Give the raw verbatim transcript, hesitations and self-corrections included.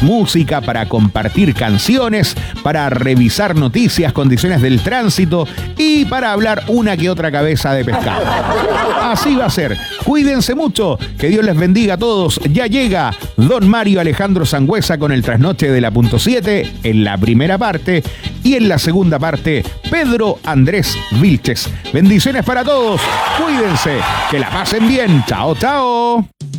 escucharemos música, para compartir canciones, para revisar noticias, condiciones del tránsito y para hablar una que otra cabeza de pescado. Así va a ser. Cuídense mucho. Que Dios les bendiga a todos. Ya llega don Mario Alejandro Sangüesa con el trasnoche de la punto siete en la primera parte y en la segunda parte Pedro Andrés Vilches. Bendiciones para todos. Cuídense. Que la pasen bien. Chao, chao.